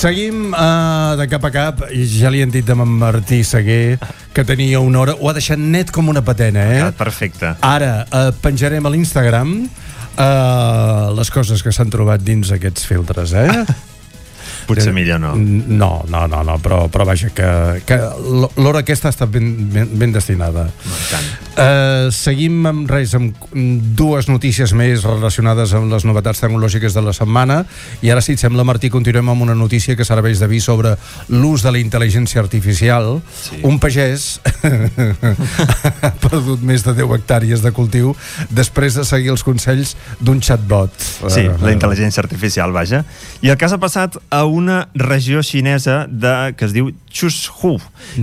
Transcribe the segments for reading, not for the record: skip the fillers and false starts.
Seguim de cap a cap. Ja li han dit de Martí Seguer que tenia una hora. Ho ha deixat net com una patena, Perfecte. Ara penjarem a l'Instagram les coses que s'han trobat dins aquests filtres, Potser millor no. No, però vaja, que l'hora aquesta ha estat ben destinada. Seguim amb dues notícies més relacionades amb les novetats tecnològiques de la setmana, i ara, si et sembla, Martí, continuem amb una notícia que serveix d'avís sobre l'ús de la intel·ligència artificial. Un pagès ha perdut més de 10 hectàrees de cultiu després de seguir els consells d'un chatbot. Sí, la intel·ligència artificial, vaja. I el cas ha passat a una regió xinesa que es diu Chuzhou.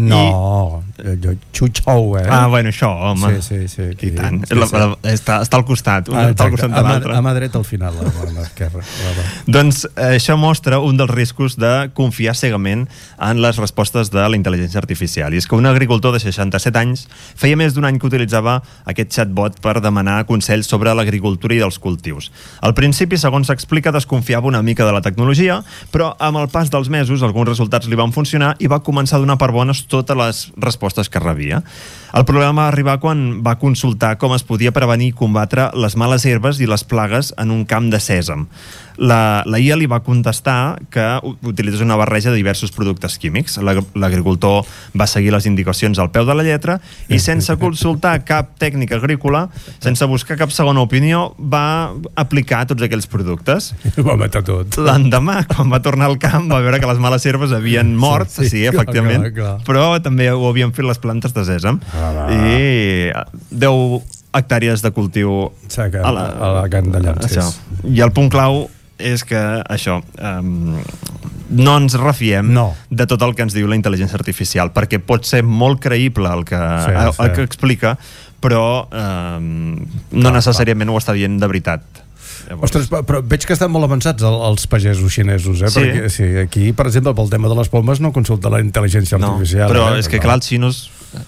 Chuzhou, bueno, això, home. Sí. I tant. Està al costat, està al costat de l'altre. A mà dreta al final, a l'esquerra. Doncs això mostra un dels riscos de confiar cegament en les respostes de la intel·ligència artificial. I és que un agricultor de 67 anys feia més d'un any que utilitzava aquest chatbot per demanar consells sobre l'agricultura i dels cultius. Al principi, segons s'explica, desconfiava una mica de la tecnologia, però amb el pas dels mesos alguns resultats li van funcionar i va començar a donar per bones totes les respostes que rebia. El problema va arribar quan va consultar com es podia prevenir i combatre les males herbes i les plagues en un camp de sèsam. La IA li va contestar que utilitzés una barreja de diversos productes químics. L'agricultor va seguir les indicacions al peu de la lletra i, sense consultar cap tècnica agrícola, sense buscar cap segona opinió, va aplicar tots aquells productes. Va matar tot. L'endemà, quan va tornar al camp, va veure que les males herbes havien mort, sí, efectivament, clar. Però també ho havien fet les plantes de sèsam. I 10 hectàrees de cultiu a la can de llances. I el punt clau és que això, no ens refiem de tot el que ens diu la intel·ligència artificial, perquè pot ser molt creïble el que explica, però no necessàriament ho està dient de veritat. Ostres, però veig que estan molt avançats els pagesos xinesos, perquè aquí, per exemple, pel tema de les pomes no consulta la intel·ligència artificial. Però és que clar, els xinos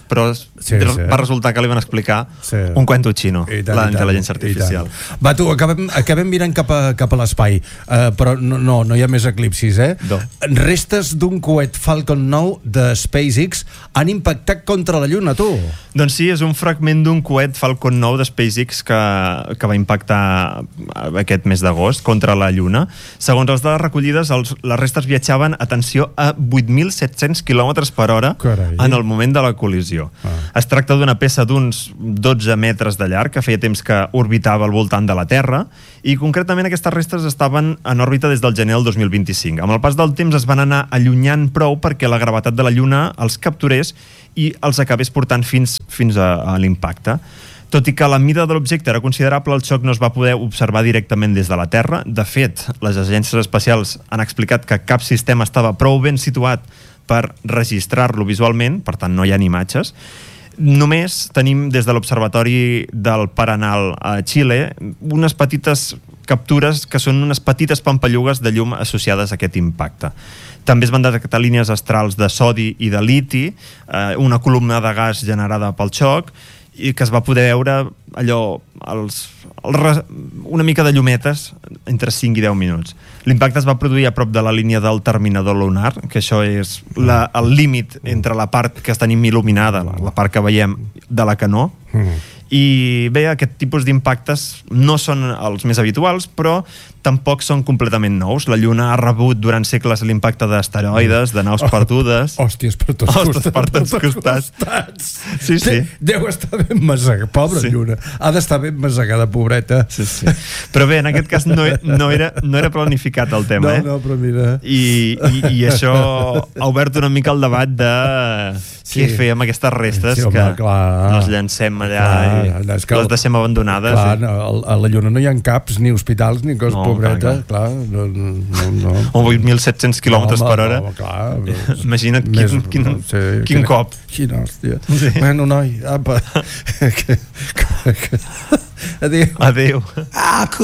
va resultar que li van explicar un cuento xino, la intel·ligència artificial. Va, tu, acabem mirant cap a l'espai, però no hi ha més eclipsis, Restes d'un coet Falcon 9 de SpaceX han impactat contra la Lluna, tu? Doncs sí, és un fragment d'un coet Falcon 9 de SpaceX que va impactar aquest mes d'agost contra la Lluna. Segons les dades recollides, les restes viatjaven, atenció, a 8.700 km per hora en el moment de la col·lisió. Es tracta d'una peça d'uns 12 metres de llarg que feia temps que orbitava al voltant de la Terra, i concretament aquestes restes estaven en òrbita des del gener del 2025. Amb el pas del temps es van anar allunyant prou perquè la gravetat de la Lluna els capturés i els acabés portant fins a l'impacte. Tot i que la mida de l'objecte era considerable, el xoc no es va poder observar directament des de la Terra. De fet, les agències espacials han explicat que cap sistema estava prou ben situat per registrar-lo visualment, per tant no hi ha imatges. Només tenim des de l'Observatori del Paranal a Xile unes petites captures que són unes petites pampallugues de llum associades a aquest impacte. També es van detectar línies astrals de sodi i de liti, una columna de gas generada pel xoc, i que es va poder veure allò, una mica de llumetes entre 5 i 10 minuts. L'impacte es va produir a prop de la línia del terminador lunar, que això és el límit entre la part que tenim il·luminada, la part que veiem, de la que no. I bé, aquest tipus d'impactes no són els més habituals, però tampoc són completament nous. La Lluna ha rebut durant segles l'impacte d'asteroides, de naus perdudes. Hòsties per tots costats. Sí. Deu estar ben masegada, pobra Lluna. Ha d'estar ben masegada, pobreta. Sí. Però bé, en aquest cas no era planificat el tema, No, però mira. I això ha obert una mica el debat de què fer amb aquestes restes, que les llancem allà i les deixem abandonades. Clar, a la Lluna no hi ha caps, ni hospitals, ni coses, pobreta. Clar, no. O 8.700 km per hora. Imagina't quin cop. Quina hòstia. Bueno, noi, apa. Adéu.